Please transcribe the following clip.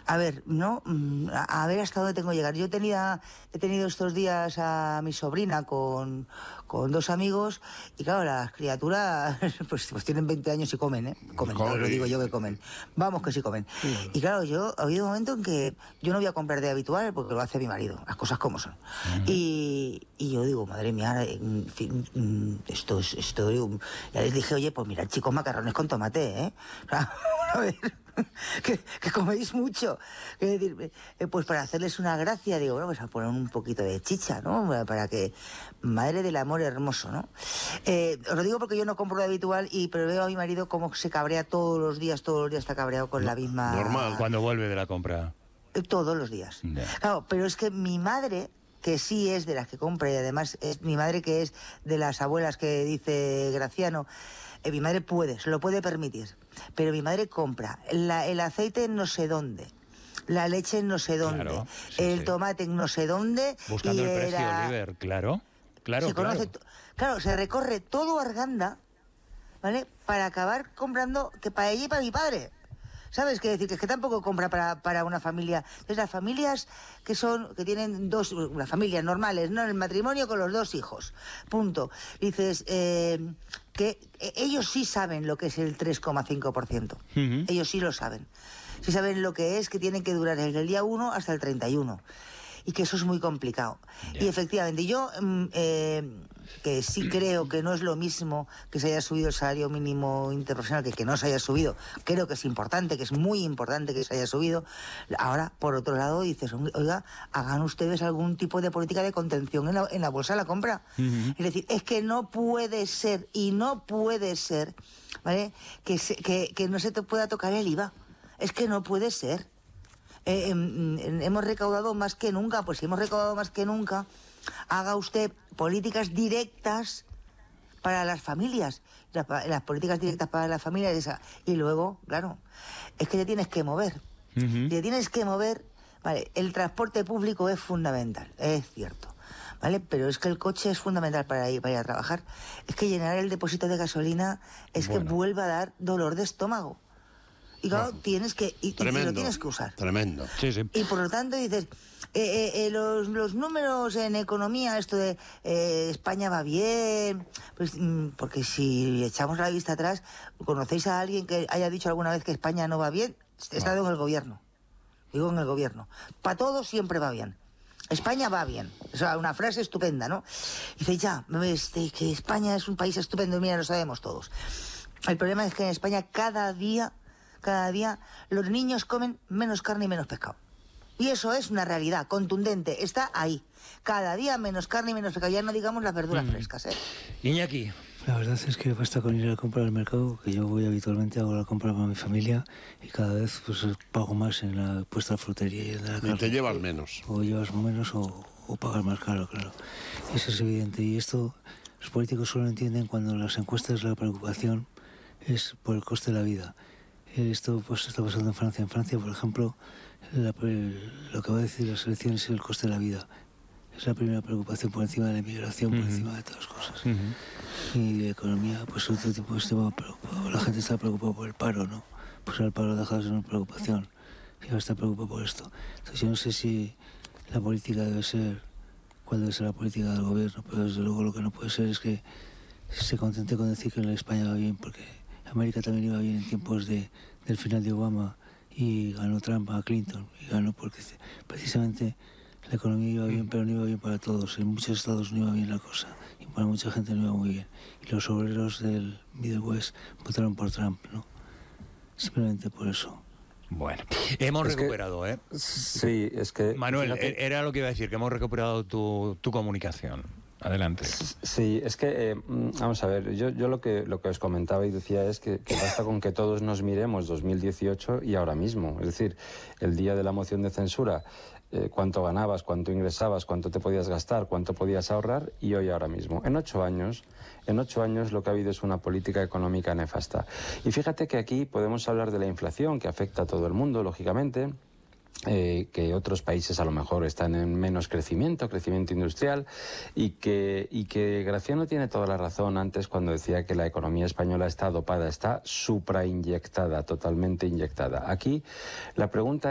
A ver, no, a ver hasta dónde tengo que llegar. Yo he tenido estos días a mi sobrina con 2 amigos y claro, las criaturas pues tienen 20 años y comen, ¿eh? Comen, no lo digo yo que comen. Vamos que sí comen. Y claro, ha habido un momento en que yo no voy a comprar de habitual porque lo hace mi marido, las cosas como son. Y yo digo, madre mía, en fin, esto... Ya les dije, oye, pues mirad chicos, macarrones con tomate, ¿eh? A ver... que coméis mucho. Es decir, pues para hacerles una gracia, digo, bueno, pues a poner un poquito de chicha, ¿no? Para que... Madre del amor hermoso, ¿no? Os lo digo porque yo no compro lo habitual, pero veo a mi marido como se cabrea todos los días está cabreado con la misma... Normal. Cuando vuelve de la compra. Todos los días. Claro, pero es que mi madre, que sí es de las que compra, y además es mi madre que es de las abuelas que dice Graciano, mi madre se lo puede permitir, pero mi madre compra el aceite en no sé dónde, la leche en no sé dónde, claro, el tomate en no sé dónde. Buscando el precio, Oliver, claro. Claro, se recorre todo Arganda, ¿vale? Para acabar comprando que para ella y para mi padre. ¿Sabes? Que decir, que es que tampoco compra para una familia. Entonces, las familias que tienen las familias normales, ¿no? El matrimonio con los 2 hijos. Punto. Dices, que ellos sí saben lo que es el 3,5%. Ellos sí lo saben. Sí saben lo que es que tienen que durar desde el día 1 hasta el 31. Y que eso es muy complicado. Y efectivamente, yo que sí creo que no es lo mismo que se haya subido el salario mínimo interprofesional que no se haya subido. Creo que es importante, que es muy importante que se haya subido. Ahora, por otro lado, dices, oiga, hagan ustedes algún tipo de política de contención en la bolsa de la compra. Es decir, es que no puede ser, ¿vale? Que no se te pueda tocar el IVA. Es que no puede ser. Hemos recaudado más que nunca. Pues si hemos recaudado más que nunca, haga usted políticas directas para las familias. Las políticas directas para las familias y luego, claro, es que te tienes que mover. Te tienes que mover. Vale, el transporte público es fundamental, es cierto, ¿vale? Pero es que el coche es fundamental para ir a trabajar. Es que llenar el depósito de gasolina que vuelve a dar dolor de estómago. Y claro, tienes que... Y lo tienes que usar. Tremendo. Sí. Y por lo tanto dices, los números en economía, esto de España va bien, pues porque si echamos la vista atrás, ¿conocéis a alguien que haya dicho alguna vez que España no va bien? He estado en el gobierno. Digo en el gobierno. Para todos siempre va bien. España va bien. O sea, una frase estupenda, ¿no? Dice, que España es un país estupendo, mira, lo sabemos todos. El problema es que en España cada día los niños comen menos carne y menos pescado. Y eso es una realidad contundente, está ahí. Cada día menos carne y menos pescado, ya no digamos las verduras frescas, ¿eh? Iñaki. La verdad es que basta con ir a comprar al mercado, que yo voy habitualmente, hago la compra para mi familia y cada vez pues pago más en la puesta de frutería y en la carne. Y te llevas menos. O llevas menos o pagas más caro, claro. Eso es evidente y esto los políticos solo entienden cuando en las encuestas la preocupación es por el coste de la vida. Esto pues está pasando en Francia. En Francia, por ejemplo, lo que va a decir las elecciones es el coste de la vida. Es la primera preocupación por encima de la inmigración, por encima de todas las cosas. Y de economía, pues otro tipo de tema preocupado. La gente está preocupada por el paro, ¿no? Pues el paro ha dejado de ser una preocupación. Y ahora está preocupado por esto. Entonces yo no sé si la política cuál debe ser la política del gobierno, pero desde luego lo que no puede ser es que se contente con decir que en España va bien, porque América también iba bien en tiempos del final de Obama y ganó Trump a Clinton. Y ganó porque precisamente la economía iba bien, pero no iba bien para todos. En muchos estados no iba bien la cosa y para mucha gente no iba muy bien. Y los obreros del Middle West votaron por Trump, ¿no? Simplemente por eso. Bueno, hemos recuperado, ¿eh? Sí, es que... Manuel, fíjate, era lo que iba a decir, que hemos recuperado tu comunicación. Adelante. Sí, es que, vamos a ver, yo lo que os comentaba y decía es que basta con que todos nos miremos 2018 y ahora mismo. Es decir, el día de la moción de censura, cuánto ganabas, cuánto ingresabas, cuánto te podías gastar, cuánto podías ahorrar, y hoy ahora mismo. En 8 años lo que ha habido es una política económica nefasta. Y fíjate que aquí podemos hablar de la inflación, que afecta a todo el mundo, lógicamente, que otros países a lo mejor están en menos crecimiento industrial, y que Graciano tiene toda la razón antes cuando decía que la economía española está dopada, está suprainyectada, totalmente inyectada. Aquí la pregunta